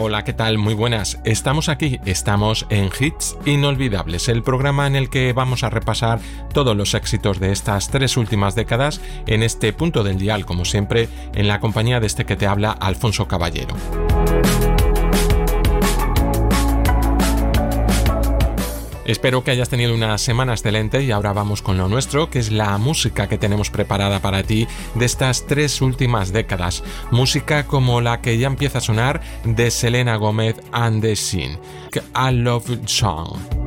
Hola, ¿qué tal? Muy buenas. Estamos aquí, estamos en Hits Inolvidables, el programa en el que vamos a repasar todos los éxitos de estas 3 últimas décadas en este punto del dial, como siempre, en la compañía de este que te habla, Alfonso Caballero. Espero que hayas tenido una semana excelente y ahora vamos con lo nuestro, que es la música que tenemos preparada para ti de estas 3 últimas décadas. Música como la que ya empieza a sonar de Selena Gomez and the Scene, A Love Song.